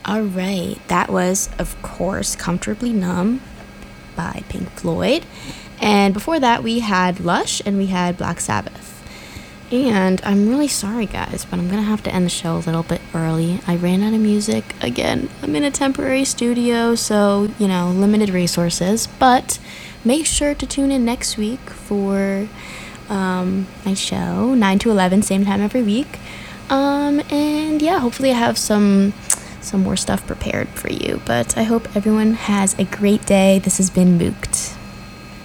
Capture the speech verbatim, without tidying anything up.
All right, that was, of course, Comfortably Numb by Pink Floyd. And before that, we had Lush and we had Black Sabbath. And I'm really sorry, guys, but I'm going to have to end the show a little bit early. I ran out of music. Again, I'm in a temporary studio, so, you know, limited resources. But make sure to tune in next week for um, my show, nine to eleven, same time every week. Um, and yeah, hopefully I have some some more stuff prepared for you. But I hope everyone has a great day. This has been Mooked.